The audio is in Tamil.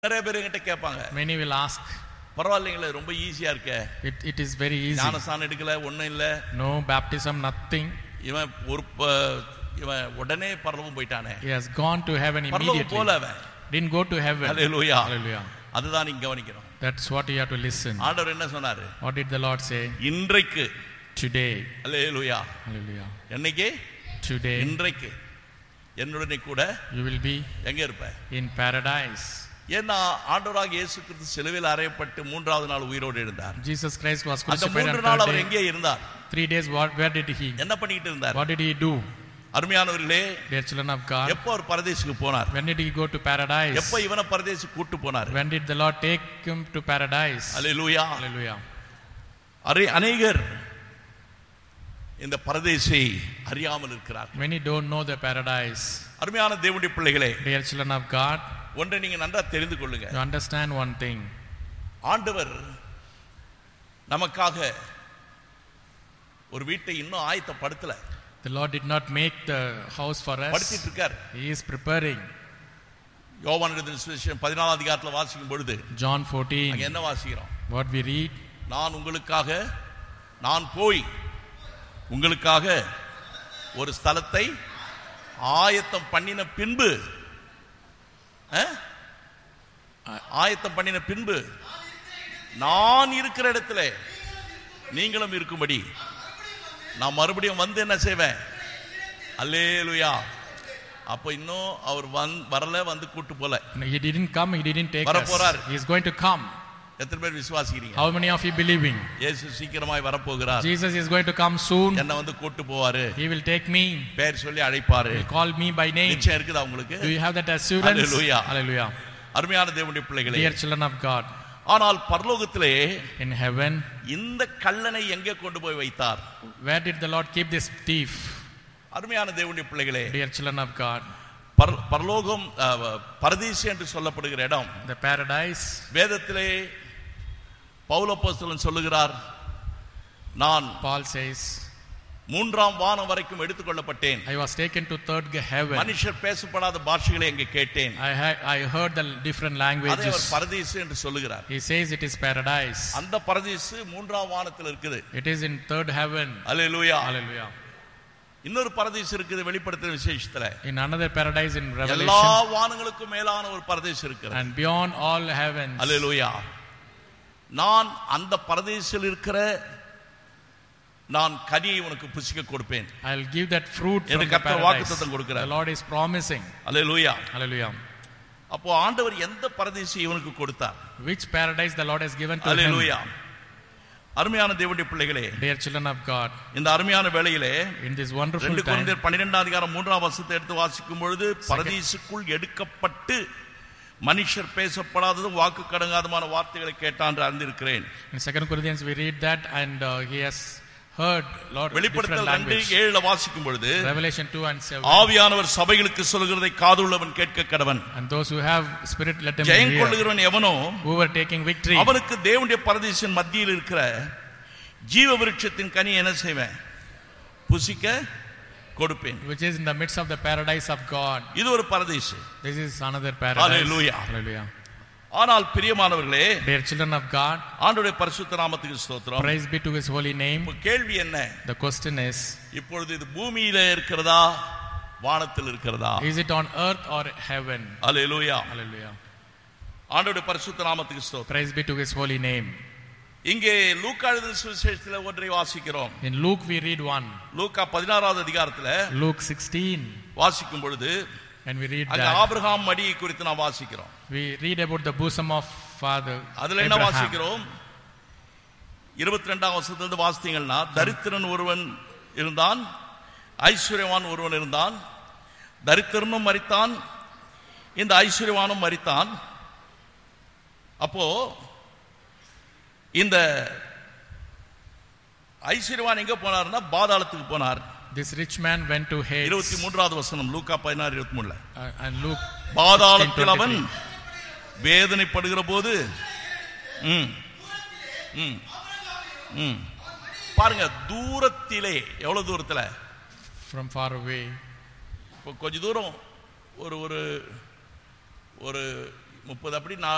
நிறைய பேர் என்கிட்ட கேட்பாங்க. Many will ask, பரவாயில்லைங்களே ரொம்ப ஈஸியா இருக்கே. it is very easy. ஞானஸ்நானம் எடுக்கல, ஒண்ணும் இல்ல. No baptism, nothing. இவன் உடனே பரலோகம் போயிட்டானே. He has gone to heaven immediately. பரலோகம் போல அவன். Didn't go to heaven. Hallelujah. Hallelujah. அதுதான் நீங்க கவனிக்கணும். That's what you have to listen. ஆண்டவர் என்ன சொன்னாரு? What did the Lord say? இன்றைக்கு. Today. Hallelujah. Hallelujah. என்னைக்கு? Today. இன்றைக்கு என்னுடனே கூட you will be எங்க இருப்ப? in paradise. ஏன்னா ஆண்டவராகிய இயேசு கிறிஸ்து சிலுவையில் அறையப்பட்டு மூன்றாவது நாள் உயிரோடு எழுந்தார். Jesus Christ was அந்த crucified on 3 நாள் அவர் 3rd day. எங்கே இருந்தார்? 3 days where did he? என்ன பண்ணிட்டு இருந்தார்? What did he do? அருமையானவர்களே, Dear children of God, எப்போ அவர் பரதேசுக்கு போனார்? when did he go to paradise? எப்போ இவனை பரதேசுக்கு கூட்டி போனார்? When did the Lord take him to paradise? Hallelujah. Hallelujah. அநேகர் இந்த பரதேசை அறியாமல் இருக்கிறார். Many don't know the paradise. அருமையான தேவனுடைய பிள்ளைகளே, Dear children of God, ஒன்றை நீங்க நன்றா தெரிந்து கொள்ளுங்க. you understand one thing. ஆண்டவர் நமக்காக ஒரு வீட்டை இன்னும் ஆயத்தப்படுத்தல. The Lord did not make the house for us. படுத்திட்டு இருக்கார். He is preparing. யோவான் எழுதின சுவிசேஷம் 14ஆம் அதிகாரத்துல வாசிக்கும் பொழுது John 14. அங்க என்ன வாசிக்கிறோம்? What we read? நான் போய் உங்களுக்காக ஒரு ஸ்தலத்தை ஆயத்தம் பண்ணின பின்பு நான் இருக்கிற இடத்துல நீங்களும் இருக்கும்படி நான் மறுபடியும் வந்து என்ன செய்வேன்? அல்லேலூயா. அப்ப இன்னும் அவர் வரல, வந்து கூட்டு போல. He didn't come, he didn't take us. He is going to come. எத்தனை பேர் விசுவாசிக்கிறீங்க? How many of you believing? இயேசு சீக்கிரமாய் வரப்போகிறார். Jesus is going to come soon. என்ன வந்து கூட்டு போவாரு. He will take me. பேர் சொல்லி அழைப்பாரு. He will call me by name. நிச்சயம் இருக்குதா உங்களுக்கு? Do you have that assurance? Hallelujah. Hallelujah. அருமையான தேவனுடைய பிள்ளைகளே, Dear children of God, ஆனால் பரலோகத்திலே in heaven, இந்த கள்ளனை எங்கே கொண்டு போய் வைத்தார்? where did the Lord keep this thief? அருமையான தேவனுடைய பிள்ளைகளே, Dear children of God, பரலோகம் பரதீசு என்று சொல்லப்படுகிற இடம், the paradise, வேதத்திலே பவுல் அப்போஸ்தலன் சொல்லுகிறார், நான் Paul says, 3ஆம் வானம் வரைக்கும் எடுத்துக்கொள்ளப்பட்டேன். I was taken to 3rd heaven. மனுஷர் பேசப்படாத பாஷைகளை அங்கே கேட்டேன். I heard the different languages. அதை அவர் பரதீசு என்று சொல்லுகிறார். He says it is paradise. அந்த பரதீசு 3ஆம் வானத்தில் இருக்குது. It is in 3rd heaven. Hallelujah. Hallelujah. இன்னொரு பரதீசு இருக்குது வெளிப்படுத்தின விசேஷத்துல. In another paradise in Revelation. எல்லா வானங்களுக்கும் மேலான ஒரு பரதீசு இருக்கிறது. And beyond all heavens. அல்லேலூயா. நான் அந்த பரதீசில் இருக்கிற நான் கனியை உனக்கு புசிக்க கொடுப்பேன். I will give that fruit from the கர்த்தர் வாக்குத்தத்தம் paradise. கொடுக்கிறார். The Lord is promising. Hallelujah. Hallelujah. அப்போ ஆண்டவர் எந்த பரதீசை இவனுக்கு கொடுத்தார்? Which paradise the Lord has given to him? அல்லேலூயா. அருமையான தேவனுடைய பிள்ளைகளே, Dear children of God, இந்த அருமையான வேளையிலே in this wonderful 2 time, கொரிந்தியர் 12ஆம் அதிகாரம் 3ஆம் வசனத்தை எடுத்து வாசிக்கும் பொழுது, பரதீசுக்குள் எடுக்கப்பட்டு மனுஷர் பேசப்படாதது வாக்கு கடங்காதமான வார்த்தைகளை கேட்டான் என்று அறிந்திருக்கிறேன். in 2 Corinthians we read that, and he has heard Lord வெளிப்படுத்தல் different language. 2:7 வாசிக்கும் பொழுது, Revelation 2:7, ஆவியானவர் சபைகளுக்கு சொல்கிறதை காதுள்ளவன் கேட்க கடவன். and those who have spirit let them Jayam hear. கொள்ளுகிறவன் எவனோ Who were taking victory, அவனுக்கு தேவனுடைய பரதீசின் மத்தியில் இருக்கிற ஜீவ விருட்சத்தின் கனி என்ன செய்வேன்? புசிக்க கொடுப்பேன். which is in the midst of the paradise of God. இது ஒரு பரதீசு. This is another paradise. Hallelujah. Hallelujah. ஆனால் பிரியமானவர்களே, Dear children of God, ஆண்டவருடைய பரிசுத்த நாமத்துக்கு ஸ்தோத்திரம். praise be to his holy name. கேள்வி என்ன? The question is, இப்பொழுது இது பூமியில இருக்கிறதா வானத்தில் இருக்கிறதா? is it on earth or heaven? Hallelujah. Hallelujah. ஆண்டவருடைய பரிசுத்த நாமத்துக்கு ஸ்தோத்திரம். Praise be to his holy name. இங்கே லூக்கா எழுதின சுவிசேஷத்தில் ஒன்றை வாசிக்கிறோம். In Luke we read one. லூக்கா 16ஆவது அதிகாரத்துல Luke 16, வாசிக்கும் பொழுது, and we read அங்க that ஆபிரகாம் மடியை குறித்து நாம் வாசிக்கிறோம். we read about the bosom of father அதுல என்ன Abraham. வாசிக்கிறோம்? 22ஆம் வசனத்திலிருந்து வாசித்தீங்கன்னா, தரித்திரன் ஒருவன் இருந்தான், ஐஸ்வர்யவான் ஒருவன் இருந்தான். தரித்திரனும் மரித்தான், இந்த ஐஸ்வர்யவானும் மரித்தான். அப்போ இந்த ஐஸ்வர்யவான் எங்க போனார்னா பாதாளத்துக்கு போனார். This rich man went to Hades. 23வது வசனம் லூக்கா 16:23. And Luke பாதாளத்தில் அவன் வேதனைப்படுகிற போது பாருங்க, தூரத்திலே, எவ்வளவு தூரத்துல? from far away. கொஞ்ச தூரம், ஒரு 30 அப்படி